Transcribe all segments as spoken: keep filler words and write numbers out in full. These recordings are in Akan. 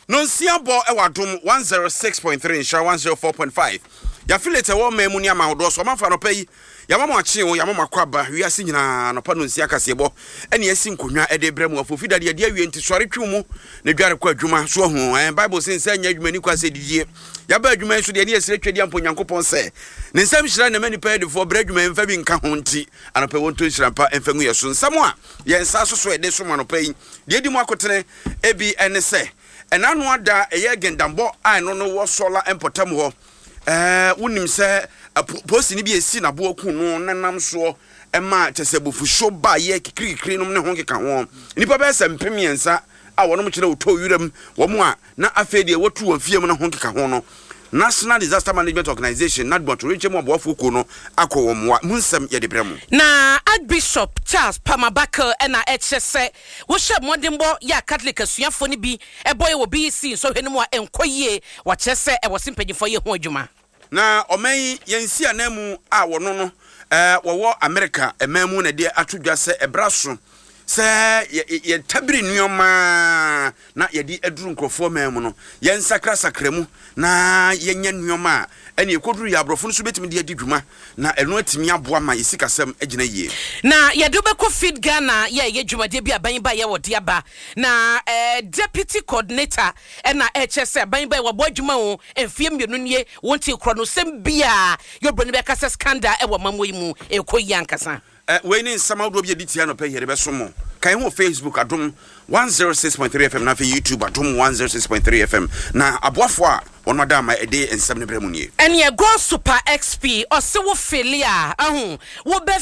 Nonsia bo ewadom one oh six point three insha one oh four point five. Ya filete wo memu ni amahodo so mafa no pay. Ya mama achi wo ya mama kwaba wiase nyina no pa nonsia kasebo. Ene asi nkonwa ede bremu afofida de de awie nti sori twumu ne dware kwa adwuma so ho. Eh Bible say say anya adwuma ni kwase didie. Ya ba adwuma so de ne esire twedi ampo Nyankopon se. Ne nsam hira na mani pay de fo bra adwuma emfa bi nka ho nti anopa wonto hira pa emfa ngu yeso nsam a ye nsa so so ede so ma no pay. De di mu akotene ebi ene se enanu ada eye gendambo ai no no wo sola empotam ho eh wonim se posi ni bi esi na bo ku no nanam so ema tesebufu sho ba ye kikirikiri no ne ho keka ho nipa be se mpemiensa a wonom kire wo to yuram wo mo a na afedi e wotu won fie mo na ho keka ho no National Disaster Management Organization not but reach mo boafo ko no akọ wo mo munsam ye de bremu na Archbishop Charles Pamabaka na ehse wo hye modembo ya Catholic asuafo ni bi eboye wo B C so hwenu a enkoyie wa kyese e wo simpanyifo ye ho adwuma na oman yensi anamu a wono no eh wo America emamu na de atodwa se ebraso se ye tabiri nuoma na ye di eduru nkrofo mamu no ye nsakra sakremu na ye nya nuoma ene ekoduru ya abrofo no so betimi de adidwuma na eno atimi aboa ma yesikasem agina yie na ye do be ko feed Ghana ye ye dwuma de bi aban ba ye wode aba na eh deputy coordinator ena H S aban ba ye wabo adwuma wo emfie mienu nie wonti kro no sem bia yo bro ne be kasa scandal e wo mamoyi mu ekoyi ankasa eh we ni nsama do bi editia no pe here be so mo kan ho Facebook adom one oh six point three F M na fe YouTube adom one oh six point three F M na aboafo a on madam e dey ensem ne bremu nie ene ye go super X P o se wo filia ahu wo be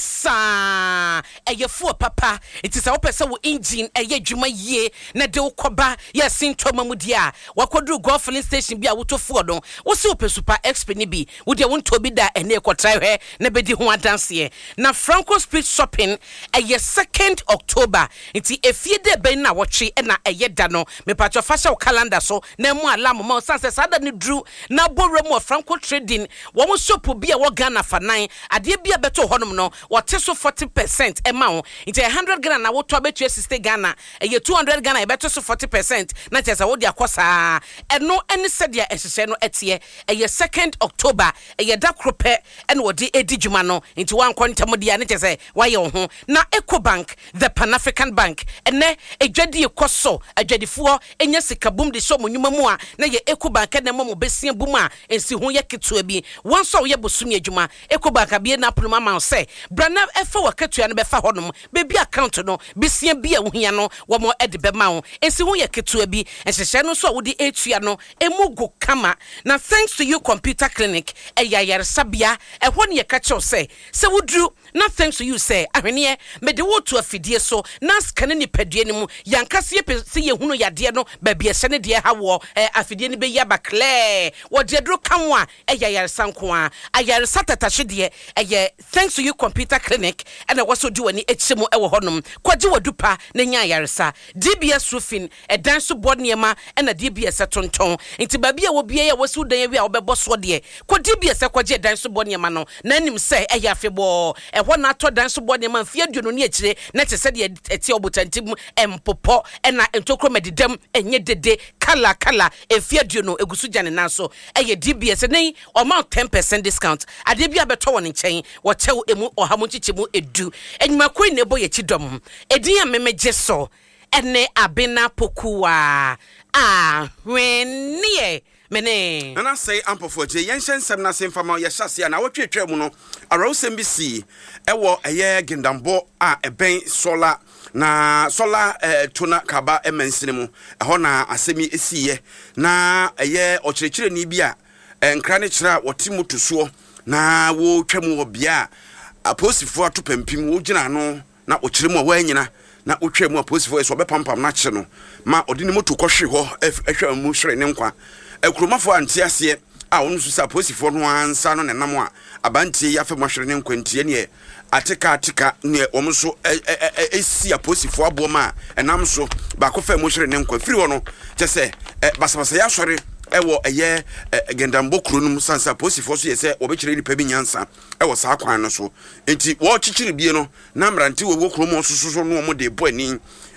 filisa eye fu papa it is a wo pese wo engine eye dwuma yie na de wo koba ye sintoma mu dia wakoduru go filling station bia wo to fu do wo se wo pe super X P ni bi wo de wo nto bi da ene ekotrai hwe na be di ho adanse na Franco Street shopping eye second October nti efie de ben na wotwe na eye da no me patcho fashion calendar so na mu alarm mo sanse sada ni dru na borem of Franco trading wo mo shop bia wo Ghana fa nine ade bia beto honom no wote so forty percent e ma ho nti one hundred Ghana na wo to abetu sixty Ghana eye two hundred Ghana e beto so forty percent na tesa wo de akosa eno ene sedia ehye no etie eye second October eye da krope ene wo de edidwuma no nti wan kontam dia ne tese waye wo ho na Ecobank the Pan African Bank ene edwadi ekoso adwadifo enya sikabum de so monwuma mu a na ye Ecobank na mo besia bum a ensi ho ye ketua bi won so ye bosumi adwuma Ecobank abie na pluma ma se brana efa waketua no befa honom bebi account no besia bi a wohia no wo mo ede be ma ho ensi ho ye ketua bi enhyehyɛ no so wo de etua no emugo kama na thanks to you computer clinic eyayare sabia ehɔ ne ye ka kyɛw se se wodru na thanks to you say ahwene me de wo to afidie so na scan ni padue ni mu yankase ye se ye hunu yade no ba bia se ne de ha wo afidie ni be ya ba clear wo de dro kanwa eyayare sanko a ayare satatahye de eye thanks to you computer clinic and wo so di wani ekyemu e wo honom kwaje wadupa na nya ayare sa D B S roofing e dan so board niema e na D B S tonton nti ba bia wo bia ye wo so dan ye wi a wo be boso de ko D B S kwaje dan so board niema no na nim se eye afebo ehɔ na to dan so bɔde man fie aduno ne akire na te sɛ de eti obotantim empopo na entokro medidam enye dede kala kala efie aduno egusu jane na so eye D B S nei o ma ten percent discount ade bia beto won nkyɛn wo kyɛw emu ɔhamu kyikyemu edu enuma koi ne boye kidom edin a memegye so ene abena pokuwa ah wenie mene and I say ampofo je yenhyen sem na sem fama ye hyase na wotwetwa mu no arawsem bi si ewo eye gendambo a eben solar na solar eh, tuna kaba emansine mu eho na asemi esiye na eye okyerechire ni bi a enkra ne kyera wotimu toso na wo twam wo bia aposifo atopempim wo gina no na okyeremu a wanyina na wotwam aposifo eso bepampam na kye no ma odini moto kɔhwe ho ehwa mu hwere ne nkwa ekromafo antiase a wonu su sa posifo no ansa no nenam a abantie ya fam hwere ne nkwantie ne ateka ateka ne wom so esi aposifo aboma enam so ba ko fam hwere ne nkwa firi ho no kyese basabasa ya hwere ewo eye gendambo kronum sansa posifo so yese obekire nipa bi nyansa ewo saa kwan no so enti wo kyikyire bie no na mrante wo krom so so no mo de bo ani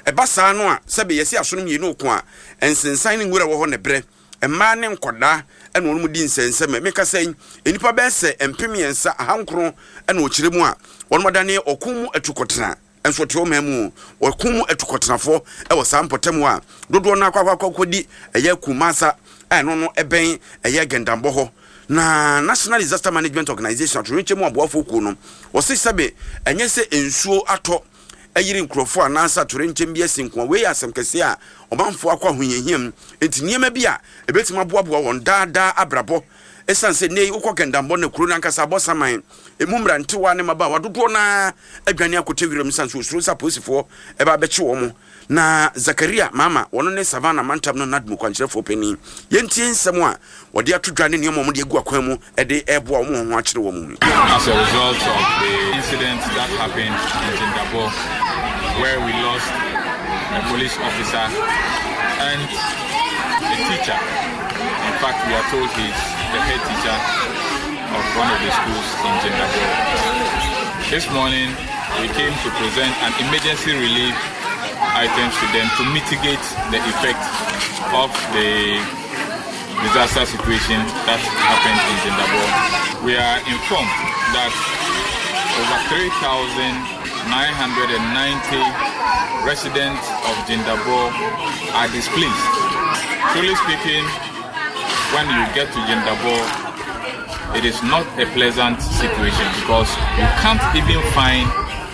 eba saa no a sebe yesi asono mie no ko a ensensan ne ngura wo ho ne bre emma ne nkoda ene wonu di nsensem me ka sen enipa be se empem yensa ahankro ene okiremu a wonu madane okum atukotena enso te o mamu okum atukotenafo e wo sampotemu a dodo na akwa akwa kodi eye kumasa eno no eben eye gendambo ho na National Disaster Management Organization atwenchemu aboafo ku no wo se sebe enye se ensuo ato ayiri nkrofo anansa torenchem bi asinkwa we asem kese a omanfo akwa hoyehiam enti niema bi a ebetima boaboa won daada abrabo esanse nei ukọ gendambo na kuro nankasa abosaman emumra ntewa ne maba wadodo na adwane akote wiram sanso osuro sa posifo eba beche wo mo na Zakaria mama wono ne Savannah mantam no nadmu kwankyerefo pani yentie nsem a wode atodwane ne mo de egu akwan mu ede eboa wo ho akere wo mu. As a result of the incident that happened in Jindabo, where we lost a police officer and a teacher. In fact, we are told he's the head teacher of one of the schools in Jindabo. This morning, we came to present an emergency relief items to them to mitigate the effect of the disaster situation that happened in Jindabo. We are informed that over three thousand nine hundred ninety residents of Jindabo are displaced. Truly speaking, when you get to Jindabo, it is not a pleasant situation because you can't even find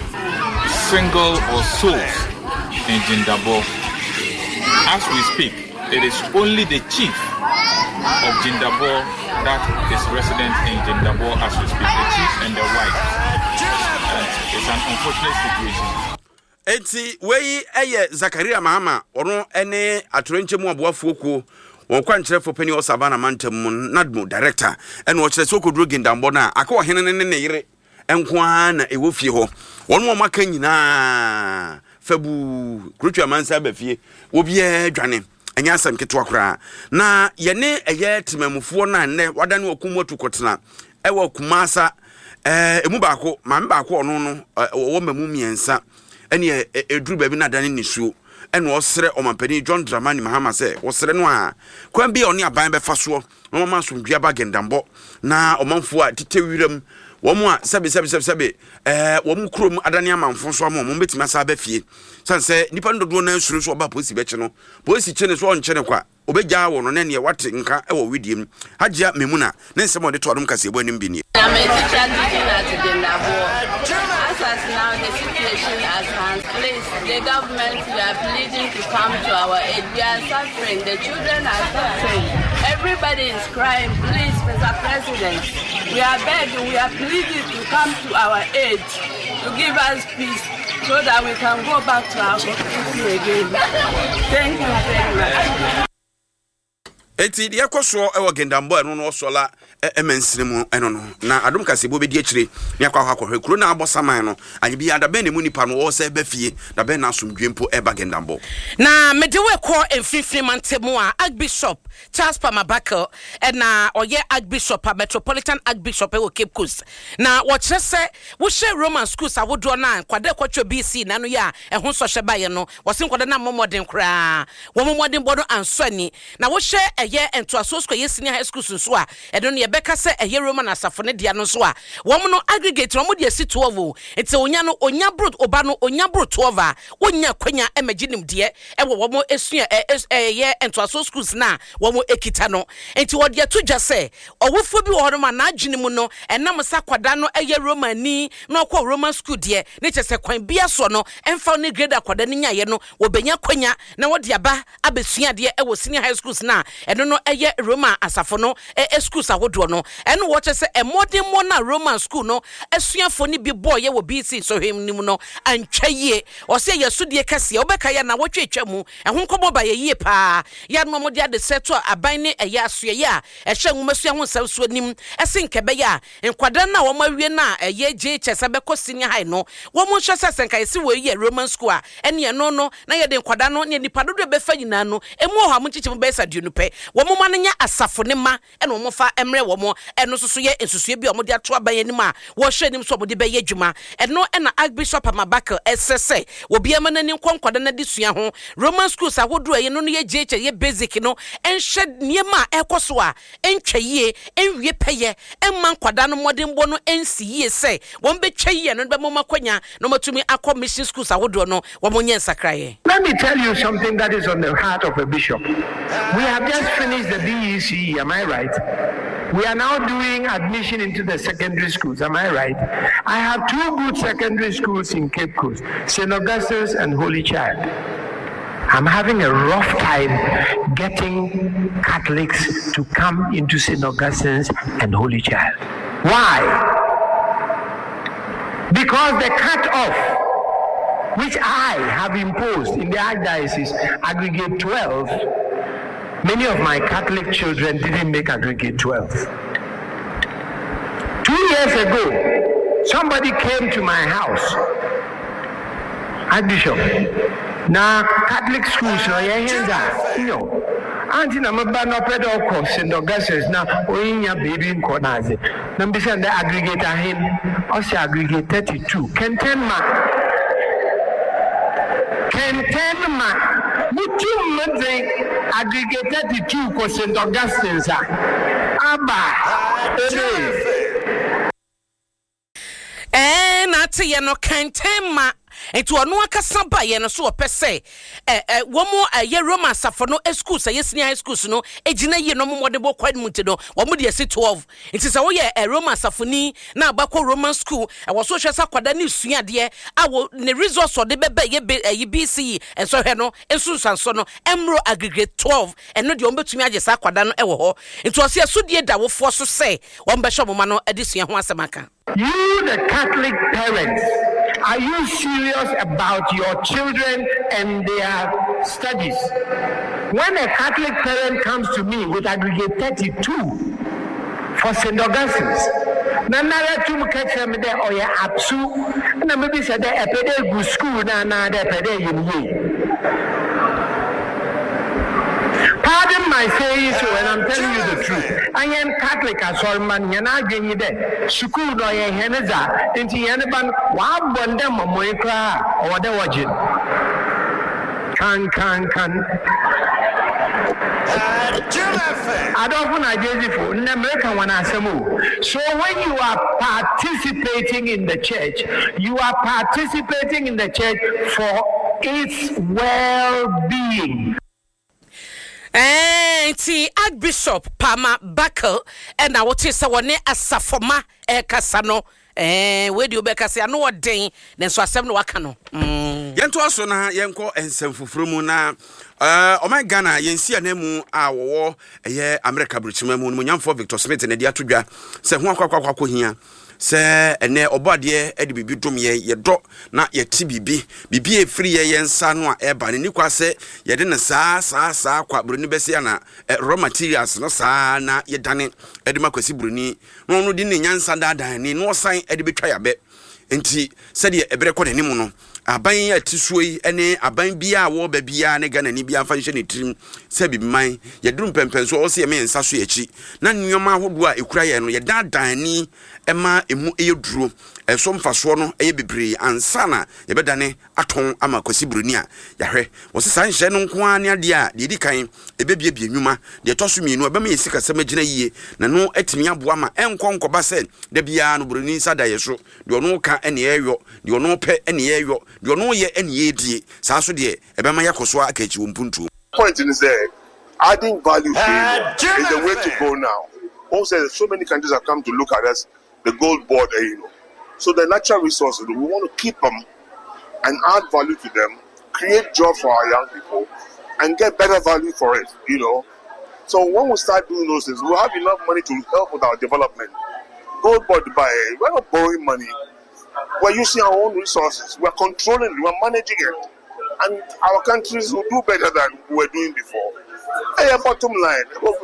single or souls in Jindabo. As we speak, it is only the chief of Jindabo that is resident in Jindabo as we speak, the chief and the wife. And it's an unfortunate situation. Eti wei eye Zakaria Mahama ono ene atorenchemu aboafo ku won kwankyerefo pani o Savannah mantam nadmu director ene o kyerese okoduro Gendambo na aka wo hene ne ne yire enko na ewo fie ho won mo maka nyina fabu krutwa mansa ba fie obi adwane enya asam keto akora na yene eye temamufo na ne wadane okumu atukotena ewa kumasa eh emu baako ma baako ono no wo mamu miensa ene eduru ba bi na dane nisuo ene osere omampani John Dramani Mahama se osere no a kwan bi oni aban be faso no ma so ndua ba Gendambo na omanfo a tete wiram womu a sebe sebe sebe sebe eh womu krom adane amanfo so am mo betima sa ba fie sanse nipa ndodo na asuru so oba polisi be che no polisi che ne so onche ne kwa obegya wo no na ne wate nka e wo widiem hagea memuna ne nsem ode to adom kase ebo anim bi ne As now the situation has transplaced, the government, we are pleading to come to our aid. We are suffering, the children are suffering. Everybody is crying, please, Mister President. We are begging, we are pleading to come to our aid, to give us peace, so that we can go back to our community again. Thank you very much. Eti de yakoso ewo Gendambo eno no osola emensirimu eno no na adom kasebo be di akire ne akwa akwa kuro na abosaman no anyebi adabe ne mu nipa no wo se be fie da be na asomdwempo eba Gendambo na medewe ko emfifiri mantemu a Archbishop Charles Pamabaka na oye Archbishop Metropolitan Archbishop e Cape Coast na wo kire se wo hye Roman schools awodo na kwade kwatwa B C na no ya ehon so hye baye no wo se kwade na momoden kra wo momoden bodo ansani na wo hye eye ento asosko ye senior high school so a edo no ye beka se eye Roman asafo ne dia no so a wo no aggregate wo de si twelve enti onya no onya brot oba no onya brot twelve a onya kwanya emaginim de e wo wo esua eye ento aso schools na wo mo ekita no enti wo de to dwa se owofo bi wo no ma na adwene mu no enam sa kwada no eye Roman ni no kwa Roman school de ne chese kwan bia so no emfa ne grade akwada ne nyaye no wo benya kwanya na wo de aba abesua de e wo senior high schools na eno no eye Roman asafo no e schools awodo no eno wo chese e modern mo na Roman school no esuafo ni bi boy ye wo B C so hwem nim no antwa yie o se yesu de kase obeka ya na wotwetwa mu ehun komo ba ye yie pa ya no mo de ade seto aban ne eye asoye ya e hwe nwumasu ho nsawso nim esinkebe ya enkwada na wo mawie na eye je chese be ko senior high no wo mo hwe sese nka yesi wo ye Roman school a ene no no na ye de enkwada no ne nipa dodo be fa nyina no emu ho amunchichi be sa duonu pe wo mo ma nya asafo ne ma e no mo fa emre wo mo eno so so ye ensusue bi o mo de ato aban anim a wo hwe nim so mo de be ye dwuma eno e na Archbishop Amabaka esese obi ama nani nkonkwada na de sua ho Roman schools ahodo ye no no ye jeche ye basic no enhwe niema ekoso a entwa yie enwie peye emma nkwada no modern bo no ensi yie se wo betwa yie no be mo makwanya no matumi akọ mission schools ahodo no wo mo nyen sakraye. Let me tell you something that is on the heart of a bishop. We have just finished the B E C E, am I right? We are now doing admission into the secondary schools, am I right? I have two good secondary schools in Cape Coast, Saint Augustine's and Holy Child. I'm having a rough time getting Catholics to come into Saint Augustine's and Holy Child. Why? Because the cut-off, which I have imposed in the Archdiocese, aggregate twelve, many of my Catholic children didn't make aggregate twelve. Two years ago, somebody came to my house, Archbishop. Now, Catholic schools, no, yeah, you know. Auntie, I'm a band of pedal course in Augustus now, or in your baby in Konazi. Number seven, the aggregator him, also aggregate thirty-two. Can ten ma? Can ten ma? Would you not say aggregate thirty-two for Saint Augustine, sir? Abba. Eh, not you no can ten ma. Enti ono akasa ba ye no so opese eh eh wo mo ye Roman safo no schools ye senior high schools no ejina ye no mo de bo kwad muti no wo mo de se twelve enti se wo ye Roman safo ni na abakọ Roman school e wo so hwesa kwada ni suade a wo ne resource de bebe ye B C E enso hwe no ensunsanso no emro aggregate twelve eno de ombetumi age sa kwada no e wo ho enti o se asudie da wo fo so se wo mbehwe mo ma no ade sua ho asemaka. You, the Catholic parents, are you serious about your children and their studies? When a Catholic parent comes to me with aggregate thirty-two for Saint Augustine's, Nanara to catch them there or ya absu, and maybe said a pede go school na na de pede you. Pardon my saying so, and I'm telling you the truth. I am Catholic as all man, yana geni de. School no ye heneza, into yanaban, wab bondem moikra, or the wajin. Can, can, can. I don't want to for in America when I say move. So when you are participating in the church, you are participating in the church for its well-being. Eh, ti Archbishop Pama Bakal and I would say one asafoma e kasano eh we do be kase ano odin then so asem no waka no mm yento aso na yenko ensem foforo mu na eh o my Ghana yensi anemu a wo eye America bruchima mu no nyamfo Victor Smith na dia todwa se ho akwakwa hia se ene obade e de bibi dom ye ye do na ye ti bibi bibi e free ye yensa no a e ba ne nikwa se ye de ne saa saa saa kwa bruni bese ya na raw materials no saa na ye dane e de makwasi bruni no no di ne nyansa dadan ni no san e de betwa ya be enti se de ebere ko ne mu no aban ya tisuo yi ene aban bia wo ba bia ne Ghana ni bia fa nhye ne trim se bibiman ye drum pempenso o se me nsa so echi na nyoma ahodo a ekura ye no ye dadan ni ema emu eyeduro eso mfaso no eye bebre ansana ye bedane aton ama kwasi bruni a ya hwe wo se san hye no nko ani ade a de di kan ebebie bie nwuma de toso mienu eba me yesika sema gina yie na no atimi aboa ma enko nkoba se de bia no bruni sada ye so de ono ka ene yeyo de ono pe ene yeyo de ono ye ene yedie sa so de eba ma yakoso akachi wompuntu. Point is there, adding value uh, is the way to go now. Also, so many countries have come to look at us, the gold board, you know. So the natural resources, we want to keep them and add value to them, create jobs for our young people, and get better value for it, you know. So when we start doing those things, we'll have enough money to help with our development. Gold board, by we're not borrowing money. We're using our own resources. We're controlling it. We're managing it. And our countries will do better than we were doing before. Hey, bottom line,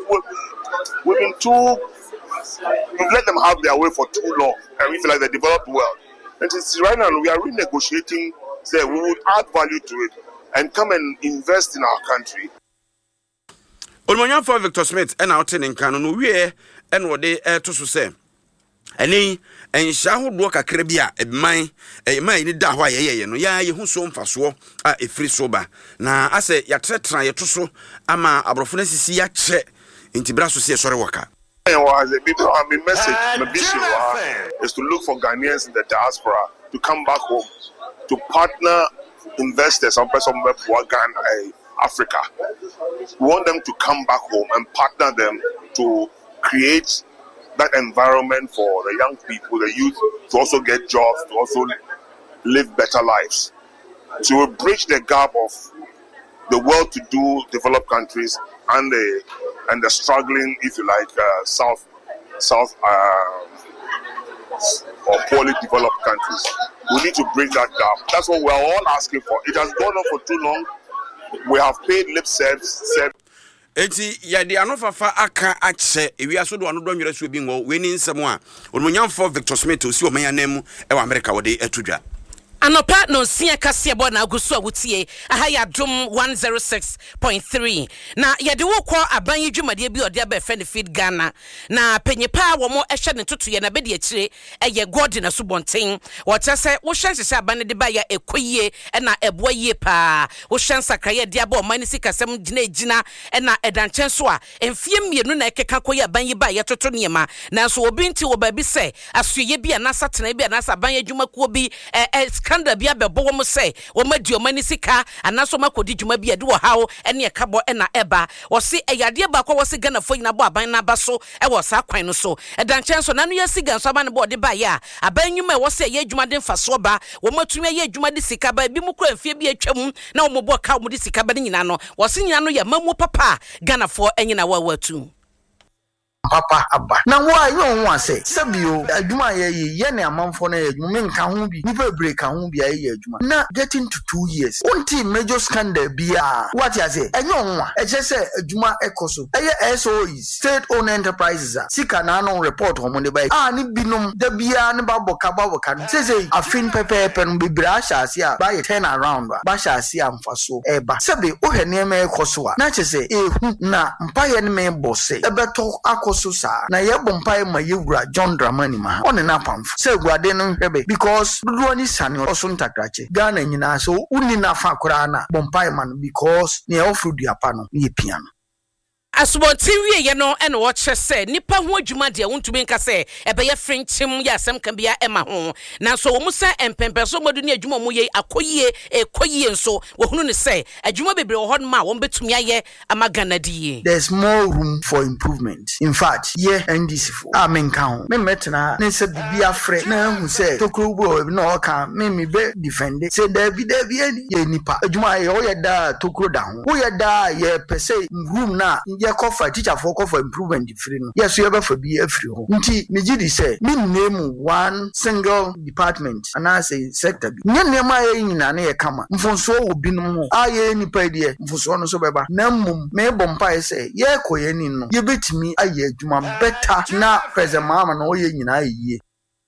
we've been too, we've let them have their way for too long, and we feel like they developed well. And it's right now we are renegotiating, say we would add value to it and come and invest in our country. Olmonyanfo Victor Smith and out in Kano no we and what they to say. Any and shahu walk a crebia, a mine, a mine in da why, no, ya, you so faso, a free sober. Now, I say, ya tretra, ya tuso, ama abrofonesi ya che, into Brasso, sorry, worker. Was a bit, I mean, message, my vision is to look for Ghanaians in the diaspora to come back home, to partner investors on person Ghana, Africa. We want them to come back home and partner them to create that environment for the young people, the youth, to also get jobs, to also live better lives. To bridge the gap of the well-to-do developed countries and the and the struggling, if you like, uh, South, South uh, or poorly developed countries. We need to bridge that gap. That's what we're all asking for. It has gone on for too long. We have paid lip service. Eti ya di anofafa aka ache ewi aso do anodo nwere so bi ngo we ni nsem a onmonyamfo Victor Smith osi o manyanam e wa America wode atudwa. Anopa no sia kase bo na agusu awutie aha ya dom one oh six point three na ye de wo kɔ aban yidwumade bi ode aba fe ne feed Ghana na panyipa wo mo ehwe ne toto ye na be de akire eye god na subonten wo tese wo hwe hye aban de ba ya ekoyie na eboa yie pa wo hwe nsakraye de aba o man sikasem gina gina na edankyen so a emfie mienu na ekeka koye aban yi ba ye toto niema na so obi nti wo ba bi se asoye bi anasa tena bi anasa aban yadwuma ko bi eh kanda bia bebo wo say wo madi o mani sika anaso makodi dwuma bia de wo hawo ene e kabo na eba wo se eyade ba kwa wo se Ghana fo nyina bo aban na ba so e wo sa kwan no so edankyen so nanu ya siga so aban bo de ba ya aban nyuma e wo se ye dwuma de mfaso ba wo matumi ye dwuma de sika ba bi mu kura mfie bi atwam na wo mo bo ka wo de sika ba nyina no wo se nyina no ya mamu papa Ghana fo enyina wa watu papa abba na wo ayo ho ase sabio adwuma ye ye ne amanfo na adwuma me nka ho bi nipa break ka ho bi aye adwuma na getting to two years unti major scandal bia what you say enyo ho a e se adwuma ekoso eye S O Es state owned enterprises a sika na no report ho mo ne bai ah ni binom da bia ne ba boka ba boka say say afin pepepe no bibra ahase a ba ye turn around ba ahase amfaso e ba sabe o hwe ne ma ekoso a na che say ehu na mpa ye ne me bosse e beto akọ so sa na ye bompai ma yewura John Dramani ma on na pamf se guade no hwebe because dudu ni sane oso ntakrache Ghana nyina so uni na fa kora na bompai man because ne ofru duapa no ye piano asubonti wie ye no ene wo kye se nipa ho adwuma de wontumi nka se ebe ye frenchim ya asem kan bia ema ho na so wo mu se empempeso modu ne adwuma mu ye akoyie ekoyie nso wo hunu ne se adwuma bebre wo hon ma wo betumi aye ama Ghana die. There's more room for improvement. In fact, yeah, and this for amen kan me metna ne se bibia frɛ na hu se tokro bo no ka me me be defend se David David ye nipa adwuma ye wo ye da tokro da ho wo ye da ye pese room na ye kofa teacher for kofa improvement free no yes you ever for be free ho nti me gidi say me name one single department and I say sector bi nye nema ye nyina na ye kama mfonso wo binom ho aye nipa die mfonso no so beba na mum me bompa say ye koye ni no ye betimi aye adwuma better na present mama no ye nyina ye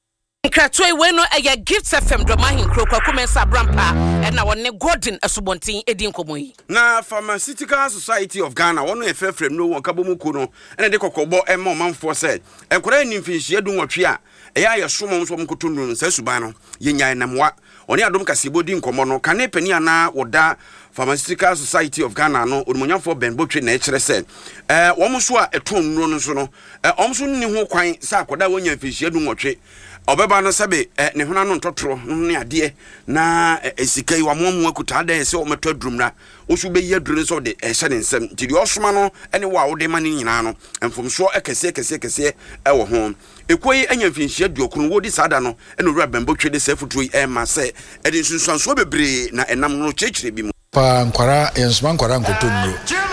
Kratoi we no eye Gift F M drama hin krokwa kumensa brampa e na wonne Gordon asubontin edi nkomoyi na Pharmaceutical Society of Ghana wono e frefrem no won kabomuku no ene de kokobɔ e ma manfo se enkora ni mfinhie du nwotwe a e ya ye somom so mkotonu nsa suban no ye nyan namwa oni adom kasebo di nkomo no kane pani ana woda Pharmaceutical Society of Ghana no onmonyamfo Ben Botwe na e kire se eh wo so a eton nuro no so no eh omso ni ho kwan sa akoda wonya mfinhie du nwotwe obeba no sabe ne hona no ntotoro ne ade na esikai wa momu akuta da se o meto adrumra osu be yadru so de ehye ne nsem ti de osoma no ene wa wo de mane nyina no mfomso ekese ekese ekese e wo ho ekoyi anya mfinhia duokunu wodi sada no ene owura Bembotwe de sefutu e ma se e de nsunsuanso bebre na enam no chechire bi mu pa nkwara yensuma nkwara nkotonno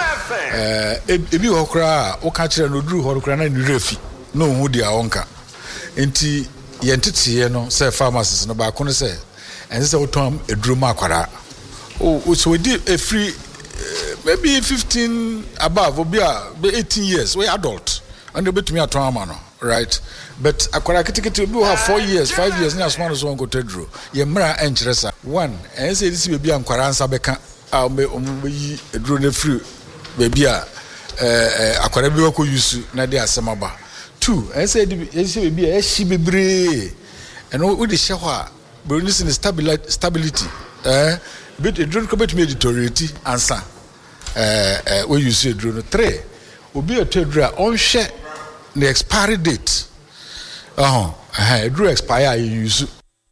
eh ebi ho kra o ka kire no duru ho kra na ni refi no hu dia onka enti yentitiye no say pharmacists no ba kono say ense say oton eduro ma akwara o so we did a free uh, maybe fifteen above obi a eighteen years we adult and obet me aton ama no right but akwara kitikiti obi have four years five years na small so go tedro ye mra encheresa one ense this baby ankwara ansa beka a me yi eduro na free baby a eh akwara bi wako yusu na de asemaba two I say de say be e hyi bebre eno we de hye ho a bonus in stability eh bit edrone ko betumi editorate ansa eh eh we use edrone three obi etedru a onhwe the expiry date uh eh edru expire you use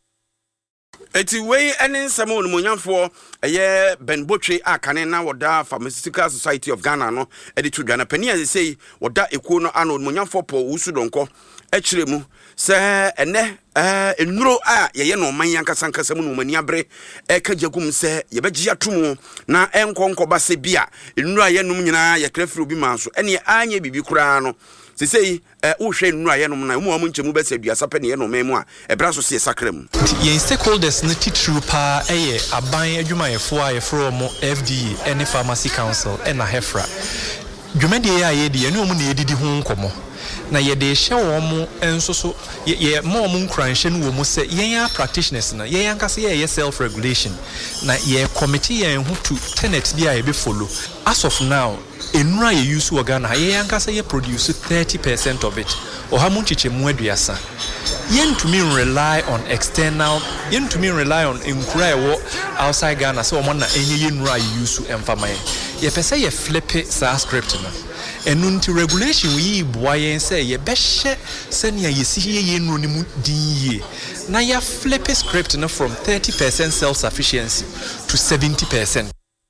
eti wey ene nsemo onumonyamfo eye Ben Botwe akane na woda Pharmaceutical Society of Ghana no edi to Ghana pani as say woda ekuo no ano onumonyamfo po wusu donko ekire mu se ene eh enuro a ye no man yankasa nkasa mu no mani abre e ka jagum se ye beji atomo na enkonko ba se bia enuro a ye num nyina ye krafiri obi manso ene anya bibi kura no se sei eh wo hwe enuro a ye num na mu amu nchemu be se aduasa pe ne ye no memu a ebra so se sakram ye stakeholders ne titru pa eye aban adwumayefo a ye fro mo F D A ene Pharmacy Council ena Hefra dwumade ya ye de ene omu na edidi ho nkomo na ye de hye wo mo enso so ye mo mo nkranhye no wo mo se yen practitioners na ye yankase ye self regulation na ye committee yen ho to tenet dia ye be follow as of now enura ye use organ ye yankase ye produce thirty percent of it o ha mo chiche mu aduasa yen to me rely on external yen to me rely on enkura wo outside Ghana so mo na enye yenura ye use emfama ye ye pese ye flip sa script na enunti regulation we boyen say ye behye senia ye siye ye nro ni mu dinye na ya flip script na from thirty percent self sufficiency to seventy percent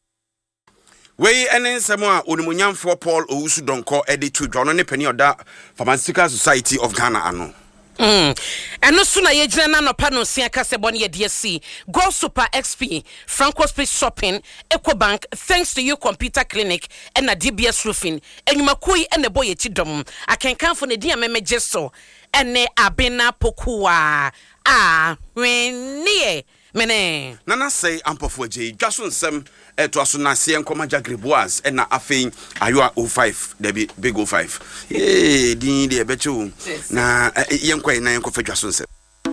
we ene nsemo a onimonyamfo Paul Owusu Donko editu dwono ne pani oda Pharmaceutical Society of Ghana ano Mm. Eno so na ye gina na no pa no sia ka se bone ye D S C Go Super X P Franco Space Shopping Ecobank thanks to you Computer Clinic and na D B S Roofing enyuma koi ene boy ye chidom akenkanfo ne dia meme gesto ene abena pokua ah wenie mene nana say ampofo je dwaso nsem eto aso na se enkoma Jagreboas and na afein ayo oh five debi big oh five eh din de bechu na yenkwa na yenkofa dwaso nsem.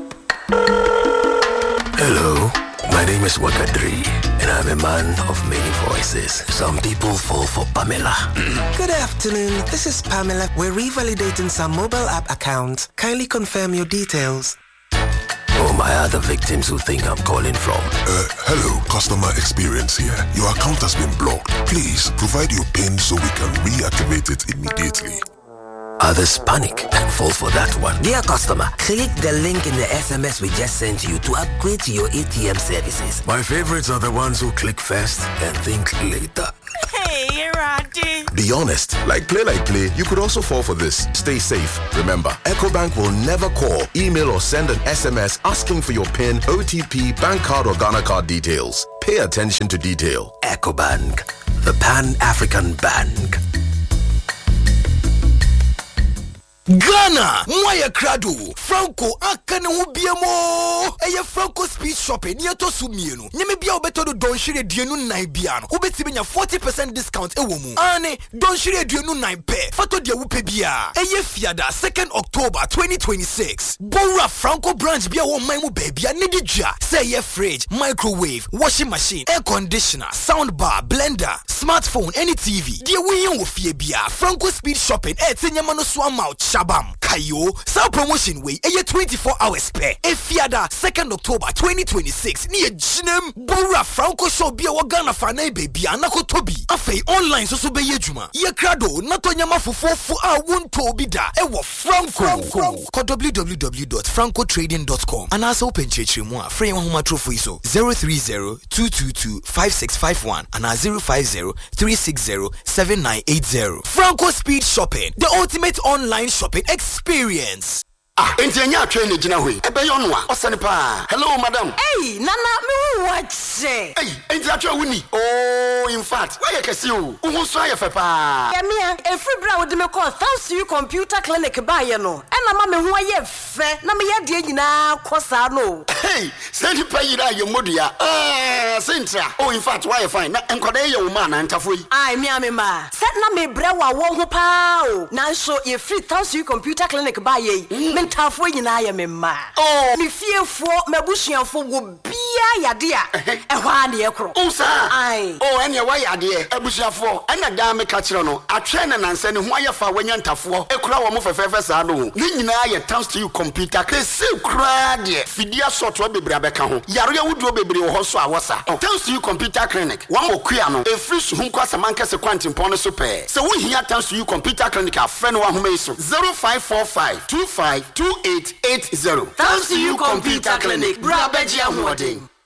Hello, my name is Wakadri and I'm a man of many voices. Some people fall for Pamela. Good afternoon, this is Pamela. We're revalidating some mobile app accounts. Kindly confirm your details. Oh, my other victims who think I'm calling from. Uh, hello, customer experience here. Your account has been blocked. Please provide your PIN so we can reactivate it immediately. Others panic and fall for that one. Dear customer, click the link in the S M S we just sent you to upgrade to your A T M services. My favorites are the ones who click first and think later. Hey, Roddy. Be honest, like play like play, you could also fall for this. Stay safe. Remember, EcoBank will never call, email or send an S M S asking for your PIN, O T P, bank card or Ghana card details. Pay attention to detail. EcoBank, the Pan-African Bank. Ghana, Mwaya Krado, Franco, Akane Ubiamo, Eye Franco Speed Shopping, Nieto Sumienu, Nemebia Obeto Don Shire Dienu Naibiano, Ubetibina forty percent discount Ewomu, Ane, Don Shire Dienu Naipe, Fato Dia Upebia, Eye Fiada, second October twenty twenty-six, Bora Franco branch Bia Wo Maimu Baby, Nidija, say ye fridge, microwave, washing machine, air conditioner, sound bar, blender, smartphone, any T V, Dia Wiyan Wofie Franco Speed Shopping, Etinyamano Swamau, Shabam, Kayo, sa promotion way, eye twenty-four hours pay. Efiada, second October twenty twenty-six, near Jinem, Bora Franco show be a Wagana Fane baby, Anako Toby. Afe online so so be yejuma. Ye krado, nato nyama fufu fu a won to be da. Ewo Franco. Call w w w dot franco trading dot com. And also open chechri mo a free one huma trophy so zero three zero two two two five six five one and a zero five zero three six zero seven nine eight zero. Franco Speed Shopping, the ultimate online shopping experience. Ah, enti anya atwe ne gina hoi. Ebe yo no a, osane pa. Hello madam. Hey, nana me what say? Hey, enti atwe wuni. Oh, in fact, why you kesi o? Wo so aye fe pa. Ya me a free bra wo de me call thanks to you Computer Clinic ba ye no. E na ma me ho aye fe, na me ye de nyina kosa no. Hey, send pa yira ye modua. Ah, sentra. Oh, in fact, why you fine? Na enkoda ye wo ma na ntafo yi. Ai me a me ma. Set na me bra wa wo ho pa o. Na so ye free thanks to you Computer Clinic ba ye. ntafo nyina yɛ me mma oh me fiefo mabusuafo wo bia yade a ɛhɔ a ne yɛkoro unsa ai oh ɛne wa yade abusuafo ɛna da me ka kyerɛ no atwɛ na nansa ne ho ayɛfa wanya ntafo ekura wo mo fɛfɛfɛ saa no ne nyina yɛ thanks to you computer kese kura de fidia software bebre abɛka ho yare awuduo bebre wo ho so awosa thanks to you computer clinic wa mo kua no efiri so hu kwasa mankase kwantimpon no so pɛ sɛ wo hia thanks to you computer clinic afɛ no wa ho so zero five four five two five two eight eight zero. Thanks to you computer clinic bra beji ahoden.